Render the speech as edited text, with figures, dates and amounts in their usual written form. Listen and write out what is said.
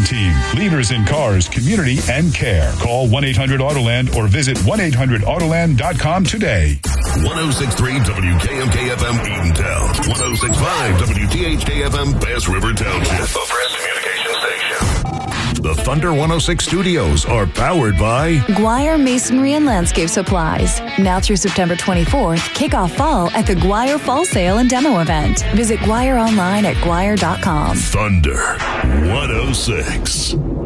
team. Leaders in cars, community, and care. Call 1-800-AUTOLAND or visit 1-800-AUTOLAND.com today. 106.3 WKMK-FM Eatontown. 106.5 WTHK-FM Bass River Township. The Press Communication Station. The Thunder 106 studios are powered by Guire Masonry and Landscape Supplies. Now through September 24th, kick off fall at the Guire Fall Sale and Demo Event. Visit Guire online at guire.com. Thunder 106.